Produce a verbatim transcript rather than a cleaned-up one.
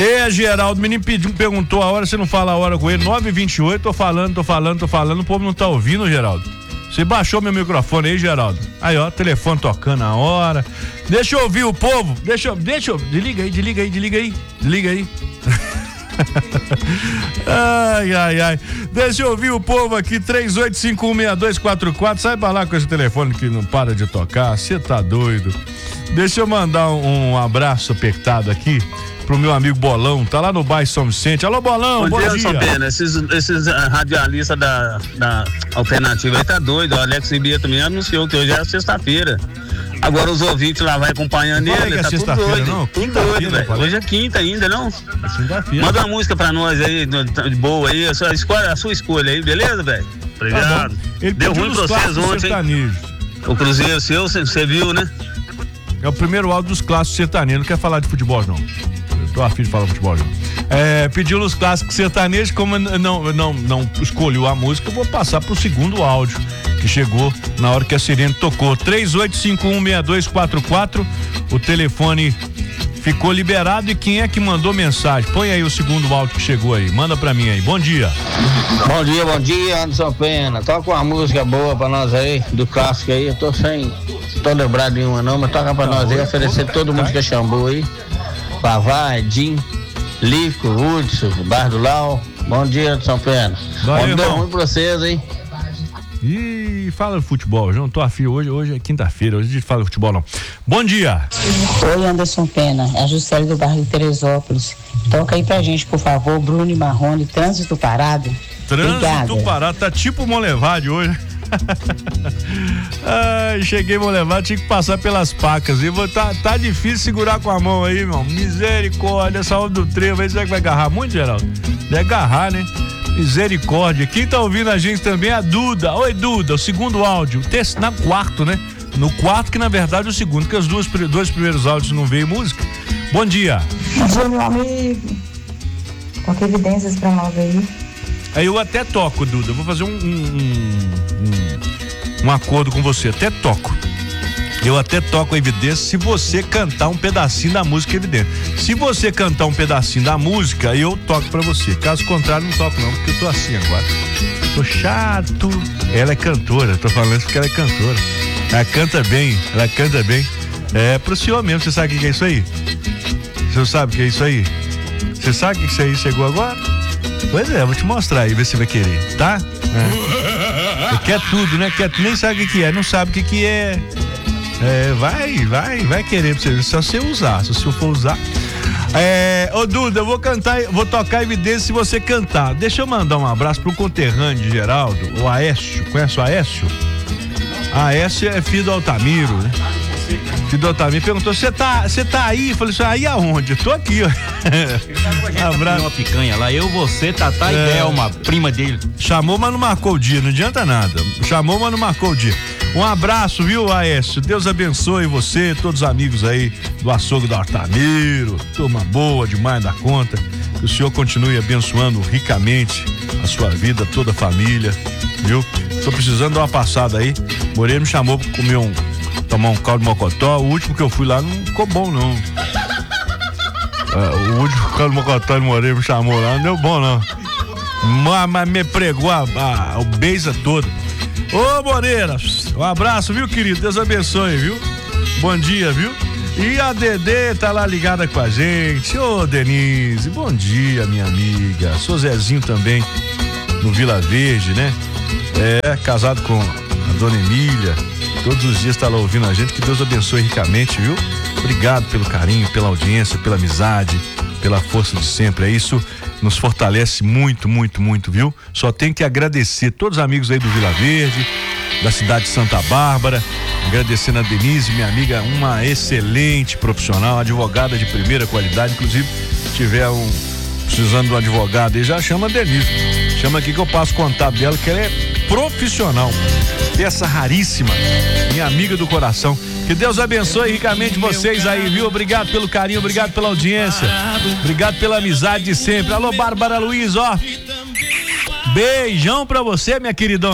É, Geraldo, o menino pediu, perguntou a hora, você não fala a hora com ele, nove e vinte e oito, tô falando, tô falando, tô falando, o povo não tá ouvindo, Geraldo. Você baixou meu microfone aí, Geraldo? Aí, ó, telefone tocando a hora. Deixa eu ouvir o povo, deixa eu, deixa eu, desliga aí, desliga aí, desliga aí, desliga aí. Ai, ai, ai. Deixa eu ouvir o povo aqui, três oito cinco um seis dois quatro quatro. Sai pra lá com esse telefone que não para de tocar. Você tá doido? Deixa eu mandar um, um abraço apertado aqui pro meu amigo Bolão, tá lá no bairro São Vicente. Alô, Bolão, bom, bom dia. São Pena, esses, esses radialistas da, da alternativa aí tá doido. O Alex Ribeiro também anunciou que hoje é sexta-feira. Agora os ouvintes lá vai acompanhando não ele, é tá tudo doido. Não, tudo doido, velho. Hoje é quinta ainda, não? É Manda uma música pra nós aí, de boa aí, a sua escolha, a sua escolha aí, beleza, velho? Obrigado. Tá Ele deu ruim pra vocês ontem, hein? O Cruzeiro seu, você viu, né? É o primeiro áudio dos clássicos sertanejos, não quer falar de futebol, não. Eu tô afim de falar de futebol, não. É, pediu nos clássicos sertanejos, como não, não, não escolheu a música, eu vou passar pro segundo áudio que chegou na hora que a sirene tocou. três oito cinco um seis dois quatro quatro, o telefone ficou liberado e quem é que mandou mensagem? Põe aí o segundo áudio que chegou aí, manda pra mim aí, bom dia. Bom dia, bom dia, Anderson Pena, toca uma música boa pra nós aí, do clássico aí, eu tô sem, tô lembrado de uma não, mas toca pra não, nós aí, oferecer todo mundo que é Xambu aí, Vavá, Edinho, Lico, Hudson, Bar do Lau, bom dia, Anderson Pena. Valeu, bom muito pra vocês, hein. E fala de futebol, eu não tô afim hoje, hoje é quinta-feira, hoje a gente fala de futebol não. Bom dia. Oi, Anderson Pena, é a Juscelia do bairro de Teresópolis. Toca aí pra gente, por favor, Bruno e Marrone, Trânsito Parado. Trânsito Obrigada. Parado, tá tipo Monlevade hoje. Ai, cheguei Monlevade, tinha que passar pelas pacas. E vou, tá, tá difícil segurar com a mão aí, irmão. Misericórdia, essa hora do trevo aí, será que vai agarrar muito, Geraldo? Deve agarrar, né? Misericórdia. Quem tá ouvindo a gente também é a Duda. Oi, Duda, o segundo áudio. Terce, na quarto, né? No quarto, que na verdade é o segundo, porque os dois, dois primeiros áudios não veio música. Bom dia. Bom dia, meu amigo. Toca evidências pra nós aí. Aí eu até toco, Duda. Eu vou fazer um, um, um, um acordo com você. Até toco. Eu até toco a evidência se você cantar um pedacinho da música evidente. Se você cantar um pedacinho da música, eu toco pra você. Caso contrário, não toco não, porque eu tô assim agora. Tô chato. Ela é cantora, tô falando isso porque ela é cantora. Ela canta bem, ela canta bem. É pro senhor mesmo, você sabe o que é isso aí? Você sabe o que é isso aí? Você sabe o que isso aí chegou agora? Pois é, vou te mostrar aí, ver se vai querer, tá? É. Quer tudo, né? Quer, nem sabe o que, que é, não sabe o que, que é. É, vai, vai, vai querer pra você, só você usar, se você for usar. É, ô Duda, eu vou cantar, vou tocar evidência se você cantar. Deixa eu mandar um abraço pro conterrâneo de Geraldo, o Aécio, conhece o Aécio? Aécio é filho do Altamiro, né? Filho do Altamiro, perguntou, você tá, você tá aí? Eu falei assim, aí aonde? Eu tô aqui, ó. Abraço. Uma picanha lá, eu, você, Tatá é, e Delma, prima dele. Chamou, mas não marcou o dia, não adianta nada. Chamou, mas não marcou o dia. Um abraço, viu, Aécio? Deus abençoe você, todos os amigos aí do açougue do Altamiro, turma boa demais da conta. Que o Senhor continue abençoando ricamente a sua vida, toda a família, viu? Tô precisando dar uma passada aí. Moreira me chamou pra comer um, tomar um caldo de mocotó. O último que eu fui lá não ficou bom, não. Uh, o último caldo de mocotó de Moreira me chamou lá, não deu bom, não. Mas, mas me pregou a, a, a beisa toda. Ô Moreira, um abraço, viu, querido? Deus abençoe, viu? Bom dia, viu? E a Dedê tá lá ligada com a gente. Ô Denise, bom dia, minha amiga. Sou Zezinho também, no Vila Verde, né? É, casado com a dona Emília. Todos os dias tá lá ouvindo a gente. Que Deus abençoe ricamente, viu? Obrigado pelo carinho, pela audiência, pela amizade, pela força de sempre. É isso. Nos fortalece muito, muito, muito, viu? Só tenho que agradecer todos os amigos aí do Vila Verde, da cidade de Santa Bárbara, agradecendo a Denise, minha amiga, uma excelente profissional, advogada de primeira qualidade, inclusive, se tiver um, precisando de um advogado aí, já chama a Denise, chama aqui que eu passo o contato dela, que ela é profissional, peça raríssima, minha amiga do coração. Que Deus abençoe ricamente vocês aí, viu? Obrigado pelo carinho, obrigado pela audiência, obrigado pela amizade de sempre. Alô, Bárbara Luiz, ó. Beijão pra você, minha queridona.